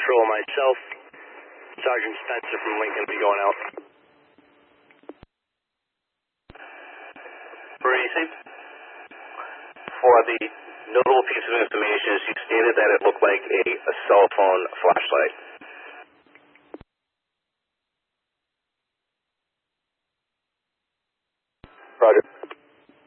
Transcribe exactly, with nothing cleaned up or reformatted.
Patrol, myself, Sergeant Spencer from Lincoln, be going out. Parisi, for the notable piece of information is you stated that it looked like a, a cell phone flashlight.